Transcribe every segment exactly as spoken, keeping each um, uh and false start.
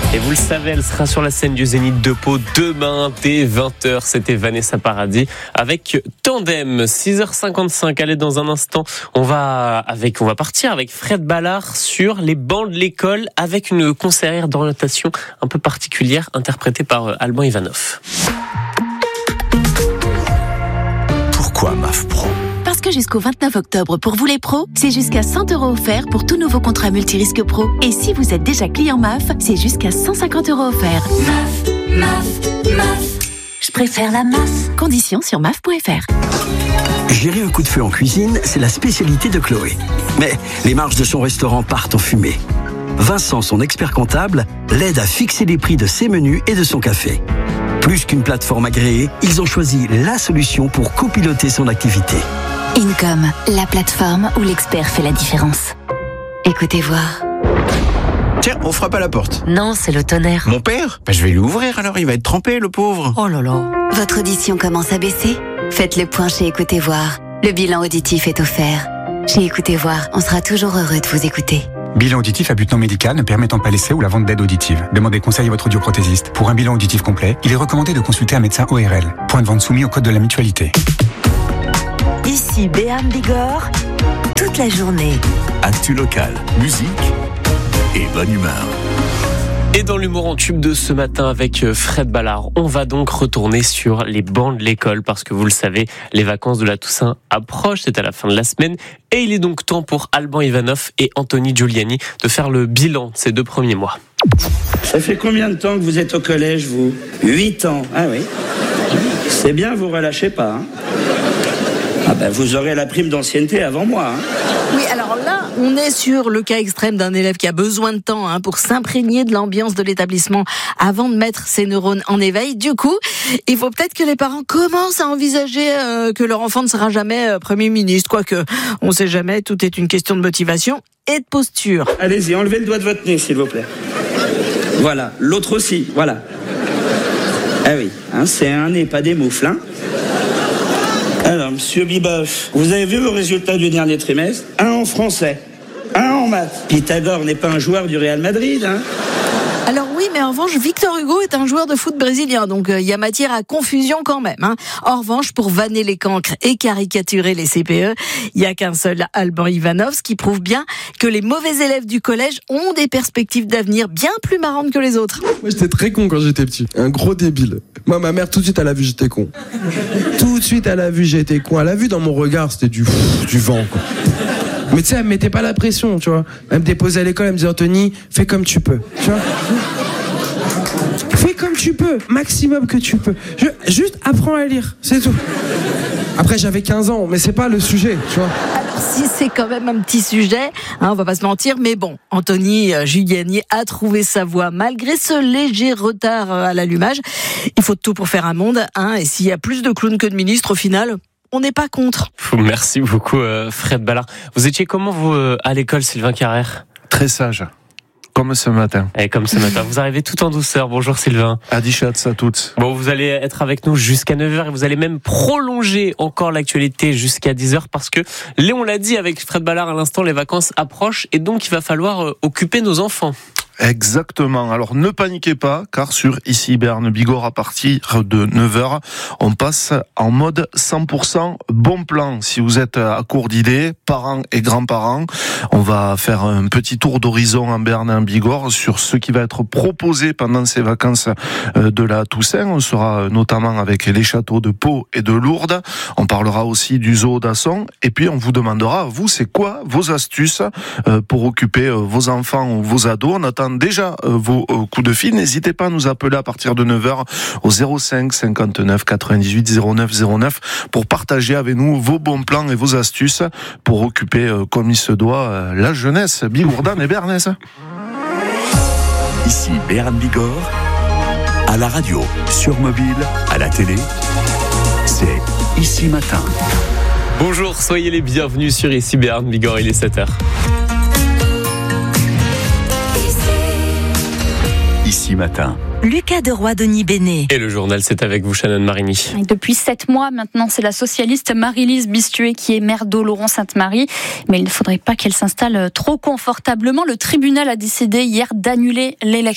Et vous le savez, elle sera sur la scène du Zénith de Pau demain dès vingt heures. C'était Vanessa Paradis avec Tandem. six heures cinquante-cinq. Allez, dans un instant, on va avec, on va partir avec Fred Ballard sur les bancs de l'école avec une conseillère d'orientation un peu particulière interprétée par Alban Ivanov. Pourquoi M A F Pro ? Parce que jusqu'au vingt-neuf octobre, pour vous les pros, c'est jusqu'à cent euros offerts pour tout nouveau contrat multirisque pro. Et si vous êtes déjà client M A F, c'est jusqu'à cent cinquante euros offerts. M A F, M A F, M A F. Je préfère la M A F. Conditions sur M A F point F R. Gérer un coup de feu en cuisine, c'est la spécialité de Chloé. Mais les marges de son restaurant partent en fumée. Vincent, son expert comptable, l'aide à fixer les prix de ses menus et de son café. Plus qu'une plateforme agréée, ils ont choisi la solution pour copiloter son activité. Income, la plateforme où l'expert fait la différence. Écoutez voir. Tiens, on frappe à la porte. Non, c'est le tonnerre. Mon père ? Bah, je vais lui ouvrir alors, il va être trempé, le pauvre. Oh là là. Votre audition commence à baisser ? Faites le point chez Écoutez Voir. Le bilan auditif est offert. Chez Écoutez Voir, on sera toujours heureux de vous écouter. Bilan auditif à but non médical ne permettant pas l'essai ou la vente d'aide auditive. Demandez conseil à votre audioprothésiste. Pour un bilan auditif complet, il est recommandé de consulter un médecin O R L. Point de vente soumis au code de la mutualité. Ici Béarn Bigorre, toute la journée. Actu local, musique et bonne humeur. Et dans l'humour en tube de ce matin avec Fred Ballard, on va donc retourner sur les bancs de l'école parce que vous le savez, les vacances de la Toussaint approchent, c'est à la fin de la semaine et il est donc temps pour Alban Ivanov et Anthony Giuliani de faire le bilan de ces deux premiers mois. Ça fait combien de temps que vous êtes au collège, vous ? Huit ans, ah oui. C'est bien, vous relâchez pas, hein ? Ah ben vous aurez la prime d'ancienneté avant moi, hein. Oui, alors là, on est sur le cas extrême d'un élève qui a besoin de temps hein, pour s'imprégner de l'ambiance de l'établissement avant de mettre ses neurones en éveil. Du coup, il faut peut-être que les parents commencent à envisager euh, que leur enfant ne sera jamais euh, Premier ministre. Quoique, on sait jamais, tout est une question de motivation et de posture. Allez-y, enlevez le doigt de votre nez, s'il vous plaît. Voilà, l'autre aussi, voilà. Ah oui, hein, c'est un nez, pas des moufles, hein. Alors, monsieur Biboff, vous avez vu vos résultats du dernier trimestre ? Un en français, un en maths. Pythagore n'est pas un joueur du Real Madrid, hein ? Alors oui, mais en revanche, Victor Hugo est un joueur de foot brésilien, donc il euh, y a matière à confusion quand même. Hein. En revanche, pour vanner les cancres et caricaturer les C P E, il n'y a qu'un seul Alban Ivanov, ce qui prouve bien que les mauvais élèves du collège ont des perspectives d'avenir bien plus marrantes que les autres. Moi, j'étais très con quand j'étais petit, un gros débile. Moi, ma mère, tout de suite, elle a vu j'étais con. Tout de suite, elle a vu j'étais con. Elle a vu dans mon regard, c'était du, du vent, quoi. Mais tu sais, elle me mettait pas la pression, tu vois. Elle me déposait à l'école, elle me disait Anthony, fais comme tu peux, tu vois. Fais comme tu peux, maximum que tu peux. Je, juste apprends à lire, c'est tout. Après, j'avais quinze ans, mais c'est pas le sujet, tu vois. Alors si c'est quand même un petit sujet, hein, on va pas se mentir, mais bon, Anthony euh, Giuliani a trouvé sa voie malgré ce léger retard euh, à l'allumage. Il faut tout pour faire un monde, hein, et s'il y a plus de clowns que de ministres, au final, on n'est pas contre. Merci beaucoup Fred Ballard. Vous étiez comment vous à l'école, Sylvain Carrère ? Très sage, comme ce matin. Et comme ce matin, vous arrivez tout en douceur. Bonjour Sylvain. Adichat à toutes. Bon, vous allez être avec nous jusqu'à neuf heures et vous allez même prolonger encore l'actualité jusqu'à dix heures parce que, Léon l'a dit avec Fred Ballard à l'instant, les vacances approchent et donc il va falloir occuper nos enfants. Exactement. Alors ne paniquez pas, car sur Ici Béarn Bigorre, à partir de neuf heures, on passe en mode cent pour cent bon plan. Si vous êtes à court d'idées, parents et grands-parents, on va faire un petit tour d'horizon en Béarn et en Bigorre sur ce qui va être proposé pendant ces vacances de la Toussaint. On sera notamment avec les châteaux de Pau et de Lourdes. On parlera aussi du zoo d'Asson. Et puis on vous demandera, vous, c'est quoi vos astuces pour occuper vos enfants ou vos ados? On attend déjà vos coups de fil. N'hésitez pas à nous appeler à partir de neuf heures au zéro cinq cinquante-neuf quatre-vingt-dix-huit zéro neuf zéro neuf pour partager avec nous vos bons plans et vos astuces pour occuper comme il se doit la jeunesse bigourdane et béarnaise. Ici Béarn Bigorre, à la radio, sur mobile, à la télé, c'est Ici Matin. Bonjour, soyez les bienvenus sur Ici Béarn Bigorre, il est sept heures. Ici Matin. Lucas Deroy-Denis Bénet. Et le journal, c'est avec vous, Shannon Marini. Depuis sept mois maintenant, c'est la socialiste Marie-Lise Bistuet qui est maire d'Oloron-Sainte-Marie. Mais il ne faudrait pas qu'elle s'installe trop confortablement. Le tribunal a décidé hier d'annuler l'élection.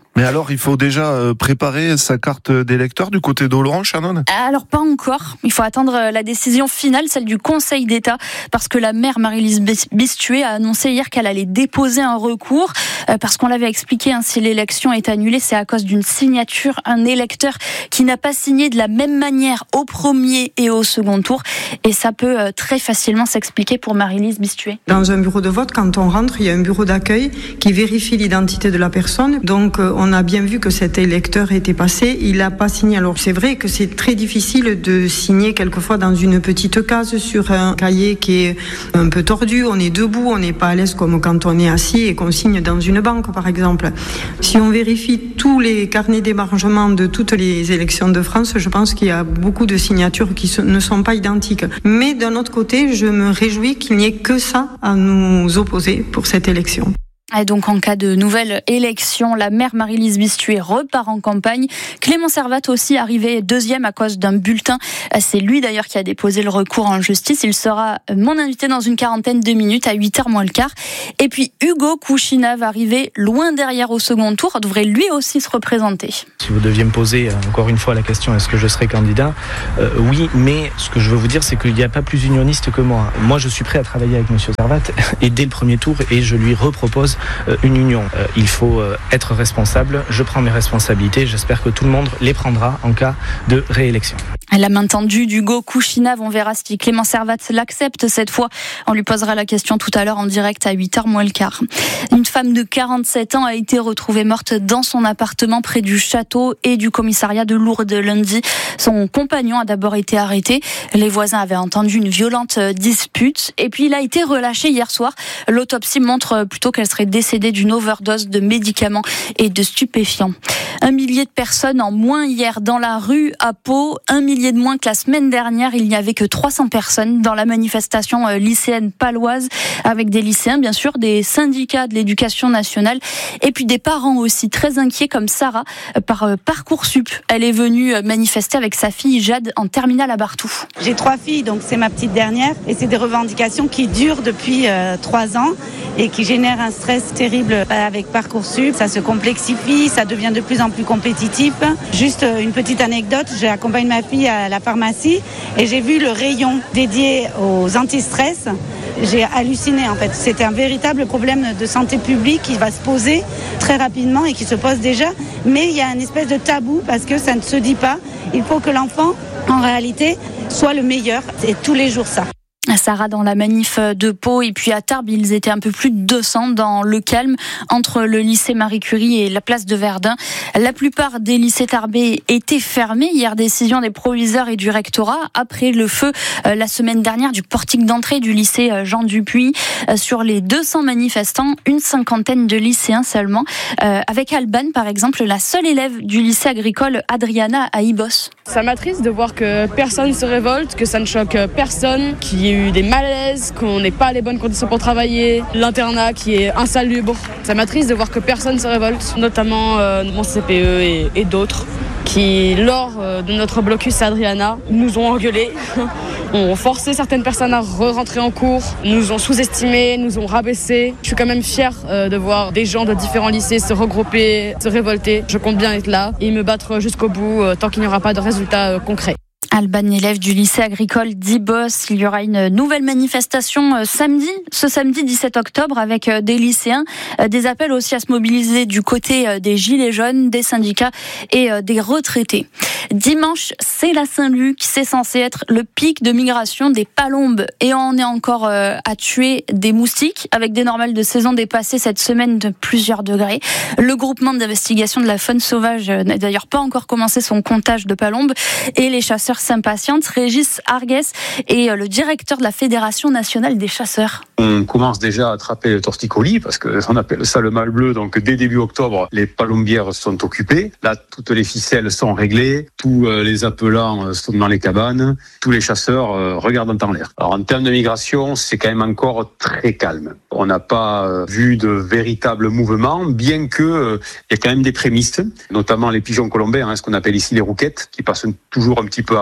Mais alors, il faut déjà préparer sa carte d'électeur du côté d'Oloron, Shannon ? Alors, pas encore. Il faut attendre la décision finale, celle du Conseil d'État, parce que la maire Marie-Lise Bistuet a annoncé hier qu'elle allait déposer un recours, parce qu'on l'avait expliqué, hein, si l'élection est annulée, c'est à cause d'une signature, un électeur qui n'a pas signé de la même manière au premier et au second tour, et ça peut très facilement s'expliquer pour Marie-Lise Bistuet. Dans un bureau de vote, quand on rentre, il y a un bureau d'accueil qui vérifie l'identité de la personne, donc on a bien vu que cet électeur était passé, il n'a pas signé. Alors c'est vrai que c'est très difficile de signer quelquefois dans une petite case sur un cahier qui est un peu tordu, on est debout, on n'est pas à l'aise comme quand on est assis et qu'on signe dans une banque par exemple. Si on vérifie tous les carnets d'émargement de toutes les élections de France, je pense qu'il y a beaucoup de signatures qui ne sont pas identiques. Mais d'un autre côté, je me réjouis qu'il n'y ait que ça à nous opposer pour cette élection. Et donc, en cas de nouvelle élection, la maire Marie-Lise Bistuet repart en campagne. Clément Servat aussi arrivé deuxième à cause d'un bulletin. C'est lui d'ailleurs qui a déposé le recours en justice. Il sera mon invité dans une quarantaine de minutes à huit heures moins le quart. Et puis, Hugo Kouchina arrivé loin derrière au second tour, devrait lui aussi se représenter. Si vous deviez me poser encore une fois la question, est-ce que je serai candidat ? euh, Oui, mais ce que je veux vous dire, c'est qu'il n'y a pas plus unioniste que moi. Moi, je suis prêt à travailler avec monsieur Servat et dès le premier tour, et je lui repropose une union. Euh, il faut euh, être responsable. Je prends mes responsabilités. J'espère que tout le monde les prendra en cas de réélection. La main tendue d'Hugo Kouchina, on verra si Clément Servat l'accepte cette fois. On lui posera la question tout à l'heure en direct à huit heures moins le quart. Une femme de quarante-sept ans a été retrouvée morte dans son appartement près du château et du commissariat de Lourdes lundi. Son compagnon a d'abord été arrêté. Les voisins avaient entendu une violente dispute et puis il a été relâché hier soir. L'autopsie montre plutôt qu'elle serait décédée d'une overdose de médicaments et de stupéfiants. Un millier de personnes en moins hier dans la rue à Pau, un millier de moins que la semaine dernière. Il n'y avait que trois cents personnes dans la manifestation lycéenne paloise, avec des lycéens bien sûr, des syndicats de l'éducation nationale et puis des parents aussi très inquiets comme Sarah par Parcoursup. Elle est venue manifester avec sa fille Jade en terminale à Bartou. J'ai trois filles, donc c'est ma petite dernière et c'est des revendications qui durent depuis euh, trois ans et qui génèrent un stress terrible avec Parcoursup. Ça se complexifie, ça devient de plus en plus compétitif. Juste une petite anecdote, j'ai accompagné ma fille à la pharmacie et j'ai vu le rayon dédié aux anti-stress. J'ai halluciné en fait. C'est un véritable problème de santé publique qui va se poser très rapidement et qui se pose déjà. Mais il y a une espèce de tabou parce que ça ne se dit pas. Il faut que l'enfant, en réalité, soit le meilleur. Et tous les jours ça. Sarah dans la manif de Pau et puis à Tarbes, ils étaient un peu plus de deux cents dans le calme entre le lycée Marie Curie et la place de Verdun. La plupart des lycées tarbais étaient fermés. Hier, décision des proviseurs et du rectorat après le feu euh, la semaine dernière du portique d'entrée du lycée Jean Dupuis. Euh, sur les deux cents manifestants, une cinquantaine de lycéens seulement. Euh, avec Alban, par exemple, la seule élève du lycée agricole Adriana à Ibos. Ça m'attriste de voir que personne ne se révolte, que ça ne choque personne, qu'il y ait eu des malaises, qu'on n'ait pas les bonnes conditions pour travailler, l'internat qui est insalubre. Ça m'attriste de voir que personne ne se révolte, notamment euh, mon C P E et, et d'autres qui, lors euh, de notre blocus à Adriana, nous ont engueulés, ont forcé certaines personnes à re-rentrer en cours, nous ont sous-estimés, nous ont rabaissés. Je suis quand même fière euh, de voir des gens de différents lycées se regrouper, se révolter. Je compte bien être là et me battre jusqu'au bout euh, tant qu'il n'y aura pas de résultats euh, concrets. Alban, élève du lycée agricole d'Ibos. Il y aura une nouvelle manifestation samedi, ce samedi dix-sept octobre, avec des lycéens. Des appels aussi à se mobiliser du côté des gilets jaunes, des syndicats et des retraités. Dimanche, c'est la Saint-Luc. C'est censé être le pic de migration des palombes. Et on est encore à tuer des moustiques, avec des normales de saison dépassées cette semaine de plusieurs degrés. Le groupement d'investigation de la faune sauvage n'a d'ailleurs pas encore commencé son comptage de palombes. Et les chasseurs s'impatientent. Régis Argues est le directeur de la Fédération nationale des chasseurs. On commence déjà à attraper le torticolis parce qu'on appelle ça le mâle bleu. Donc dès début octobre, les palombières sont occupées. Là, toutes les ficelles sont réglées. Tous les appelants sont dans les cabanes. Tous les chasseurs regardent en temps l'air. Alors en termes de migration, c'est quand même encore très calme. On n'a pas vu de véritable mouvement, bien que il y a quand même des prémices, notamment les pigeons colombains, hein, ce qu'on appelle ici les rouquettes, qui passent toujours un petit peu avant.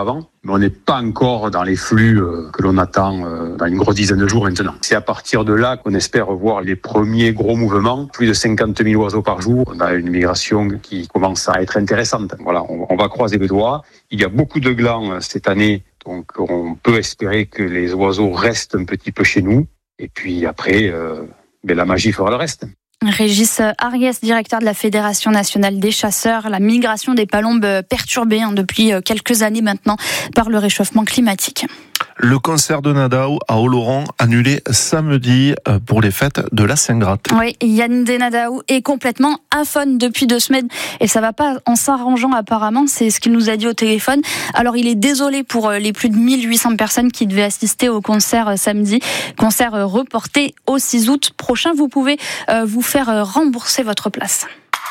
avant, mais on n'est pas encore dans les flux euh, que l'on attend euh, dans une grosse dizaine de jours maintenant. C'est à partir de là qu'on espère voir les premiers gros mouvements, plus de cinquante mille oiseaux par jour. On a une migration qui commence à être intéressante. Voilà, on, on va croiser les doigts. Il y a beaucoup de glands cette année, donc on peut espérer que les oiseaux restent un petit peu chez nous. Et puis après, euh, ben la magie fera le reste. Régis Ariès, directeur de la Fédération nationale des chasseurs, la migration des palombes perturbée hein, depuis quelques années maintenant par le réchauffement climatique. Le concert de Nadao à Oloron annulé samedi pour les fêtes de la Saint-Gratte. Oui, Yann Nadao est complètement aphone depuis deux semaines et ça va pas en s'arrangeant apparemment, c'est ce qu'il nous a dit au téléphone. Alors il est désolé pour les plus de mille huit cents personnes qui devaient assister au concert samedi, concert reporté au six août prochain. Vous pouvez vous faire rembourser votre place.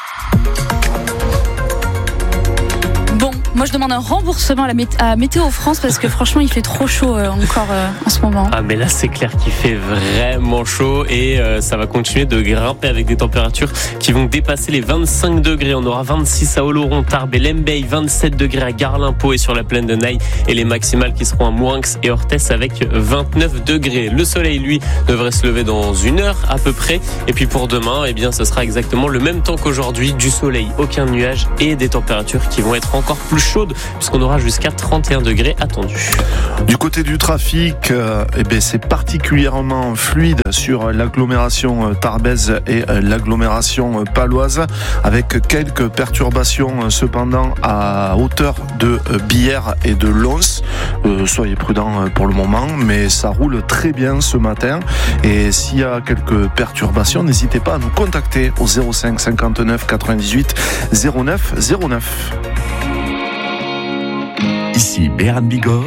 Bon, moi je demande un remboursement à, la Mét- à Météo France parce que franchement il fait trop chaud euh, encore euh, en ce moment. Ah mais là c'est clair qu'il fait vraiment chaud et euh, ça va continuer de grimper avec des températures qui vont dépasser les vingt-cinq degrés. On aura vingt-six à Oloron, Tarbes et Lembeil, vingt-sept degrés à Garlimpau et sur la plaine de Naï et les maximales qui seront à Moinx et Orthès avec vingt-neuf degrés. Le soleil lui devrait se lever dans une heure à peu près et puis pour demain eh bien ce sera exactement le même temps qu'aujourd'hui, du soleil, aucun nuage et des températures qui vont être encore plus chaude puisqu'on aura jusqu'à trente et un degrés attendus. Du côté du trafic, euh, eh bien, c'est particulièrement fluide sur l'agglomération tarbaise et l'agglomération paloise avec quelques perturbations cependant à hauteur de Billère et de Lons. Euh, soyez prudents pour le moment, mais ça roule très bien ce matin et s'il y a quelques perturbations, n'hésitez pas à nous contacter au zéro cinq cinquante-neuf quatre-vingt-dix-huit zéro neuf zéro neuf. Ici Béran Bigorre.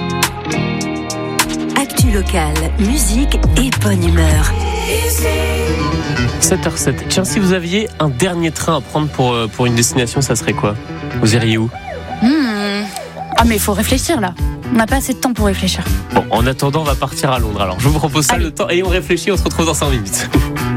Actu locale, musique et bonne humeur. sept heures sept. Tiens, si vous aviez un dernier train à prendre pour, pour une destination, ça serait quoi ? Vous iriez où ? mmh. Ah mais il faut réfléchir là. On n'a pas assez de temps pour réfléchir. Bon, en attendant, on va partir à Londres. Alors, je vous propose ça. Allez. Le temps et on réfléchit, on se retrouve dans cinq minutes.